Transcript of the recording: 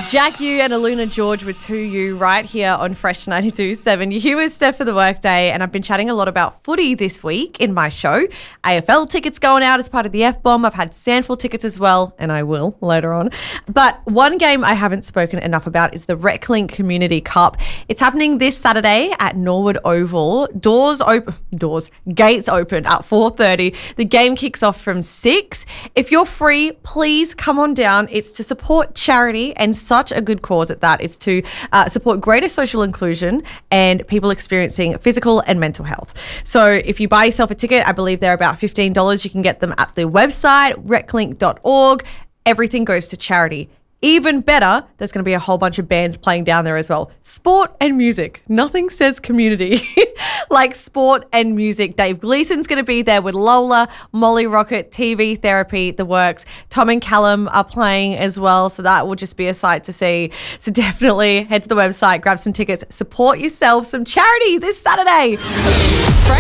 Jack U and Aluna George with 2U right here on Fresh 92.7. You're here with Steph for the workday, and I've been chatting a lot about footy this week in my show. AFL tickets going out as part of the F-Bomb. I've had Sandful tickets as well, and I will later on. But one game I haven't spoken enough about is the RecLink Community Cup. It's happening this Saturday at Norwood Oval. Gates open at 4:30. The game kicks off from 6. If you're free, please come on down. It's to support charity, and such a good cause at that. It's to support greater social inclusion and people experiencing physical and mental health. So if you buy yourself a ticket, I believe they're about $15. You can get them at the website, reclink.org. Everything goes to charity. Even better, there's going to be a whole bunch of bands playing down there as well. Sport and music. Nothing says community like sport and music. Dave Gleason's going to be there with Lola, Molly Rocket, TV Therapy, The Works. Tom and Callum are playing as well, so that will just be a sight to see. So definitely head to the website, grab some tickets, support yourself, some charity this Saturday.